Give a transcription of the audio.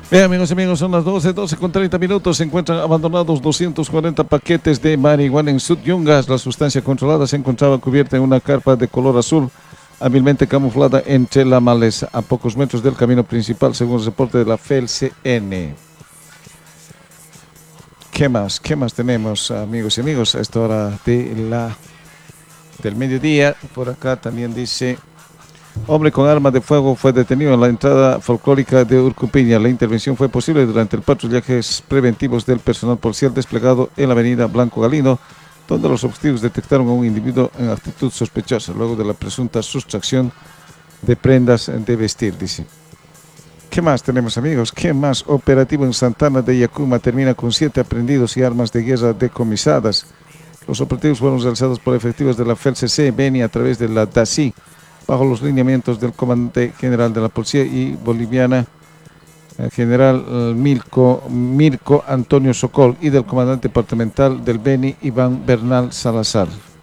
Bien, amigos y amigos, son las 12 con 30 minutos. Se encuentran abandonados 240 paquetes de marihuana en Sutyungas. La sustancia controlada se encontraba cubierta en una carpa de color azul, hábilmente camuflada entre la maleza, a pocos metros del camino principal, según el reporte de la FELCN. ¿Qué más? ¿Qué más tenemos, amigos y amigos, a esta hora del mediodía? Por acá también dice: hombre con arma de fuego fue detenido en la entrada folclórica de Urcupiña. La intervención fue posible durante el patrullajes preventivos del personal policial desplegado en la avenida Blanco Galino, donde los objetivos detectaron a un individuo en actitud sospechosa, luego de la presunta sustracción de prendas de vestir, dice. ¿Qué más tenemos, amigos? ¿Qué más? Operativo en Santana de Yacuma termina con 7 aprehendidos y armas de guerra decomisadas. Los operativos fueron realizados por efectivos de la FELCC Beni a través de la DACI, bajo los lineamientos del comandante general de la policía y boliviana, general Mirko Antonio Sokol, y del comandante departamental del Beni, Iván Bernal Salazar.